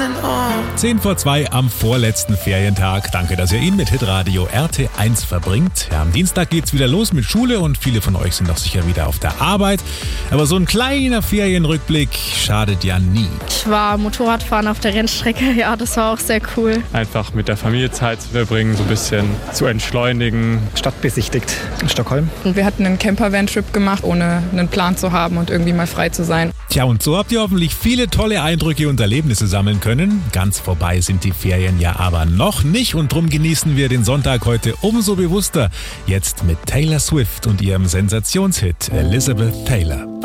1:10 am vorletzten Ferientag. Danke, dass ihr ihn mit Hitradio RT1 verbringt. Ja, am Dienstag geht's wieder los mit Schule und viele von euch sind auch sicher wieder auf der Arbeit. Aber so ein kleiner Ferienrückblick schadet ja nie. Ich war Motorradfahren auf der Rennstrecke, ja, das war auch sehr cool. Einfach mit der Familie Zeit zu verbringen, so ein bisschen zu entschleunigen. Stadt besichtigt in Stockholm. Und wir hatten einen Camper-Van-Trip gemacht, ohne einen Plan zu haben und irgendwie mal frei zu sein. Tja, und so habt ihr hoffentlich viele tolle Eindrücke und Erlebnisse sammeln können. Ganz vorbei sind die Ferien ja aber noch nicht und drum genießen wir den Sonntag heute umso bewusster. Jetzt mit Taylor Swift und ihrem Sensationshit Elizabeth Taylor.